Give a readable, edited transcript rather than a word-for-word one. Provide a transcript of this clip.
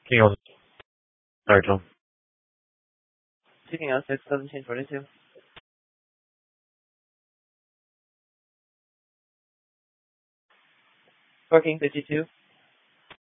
King on. Sorry, Tom. Taking out 1722. Parking 52.